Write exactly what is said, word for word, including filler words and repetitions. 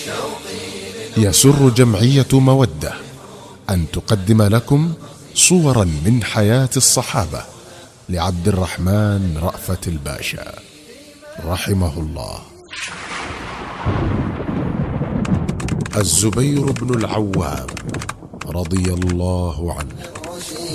يسر جمعية مودة أن تقدم لكم صورا من حياة الصحابة لعبد الرحمن رأفت الباشا رحمه الله. الزبير بن العوام رضي الله عنه.